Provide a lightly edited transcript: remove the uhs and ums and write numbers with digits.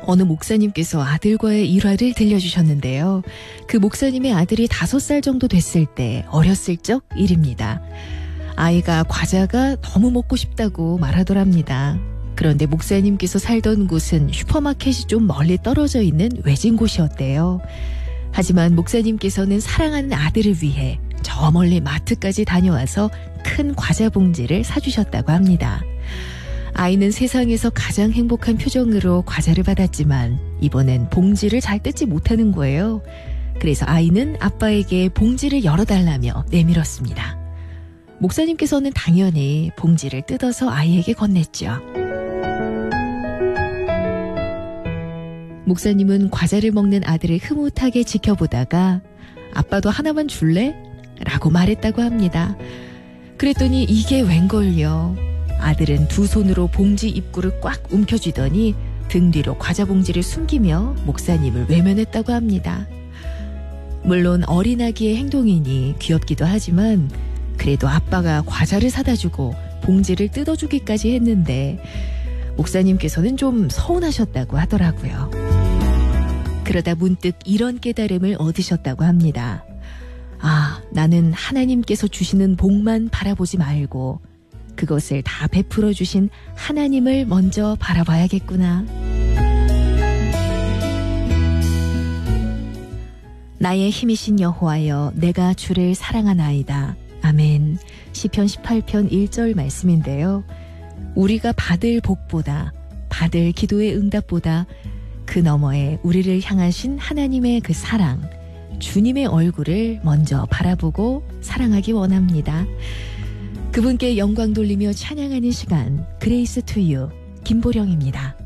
어느 목사님께서 아들과의 일화를 들려주셨는데요. 그 목사님의 아들이 5살 정도 됐을 때 어렸을 적 일입니다. 아이가 과자가 너무 먹고 싶다고 말하더랍니다. 그런데 목사님께서 살던 곳은 슈퍼마켓이 좀 멀리 떨어져 있는 외진 곳이었대요. 하지만 목사님께서는 사랑하는 아들을 위해 저 멀리 마트까지 다녀와서 큰 과자 봉지를 사주셨다고 합니다. 아이는 세상에서 가장 행복한 표정으로 과자를 받았지만 이번엔 봉지를 잘 뜯지 못하는 거예요. 그래서 아이는 아빠에게 봉지를 열어달라며 내밀었습니다. 목사님께서는 당연히 봉지를 뜯어서 아이에게 건넸죠. 목사님은 과자를 먹는 아들을 흐뭇하게 지켜보다가 아빠도 하나만 줄래? 라고 말했다고 합니다. 그랬더니 이게 웬걸요. 아들은 두 손으로 봉지 입구를 꽉 움켜쥐더니 등 뒤로 과자 봉지를 숨기며 목사님을 외면했다고 합니다. 물론 어린아기의 행동이니 귀엽기도 하지만 그래도 아빠가 과자를 사다 주고 봉지를 뜯어주기까지 했는데 목사님께서는 좀 서운하셨다고 하더라고요. 그러다 문득 이런 깨달음을 얻으셨다고 합니다. 아, 나는 하나님께서 주시는 복만 바라보지 말고 그것을 다 베풀어 주신 하나님을 먼저 바라봐야겠구나. 나의 힘이신 여호와여, 내가 주를 사랑하나이다. 아멘. 시편 18편 1절 말씀인데요. 우리가 받을 복보다, 받을 기도의 응답보다 그 너머에 우리를 향하신 하나님의 그 사랑, 주님의 얼굴을 먼저 바라보고 사랑하기 원합니다. 그분께 영광 돌리며 찬양하는 시간, 그레이스 투 유, 김보령입니다.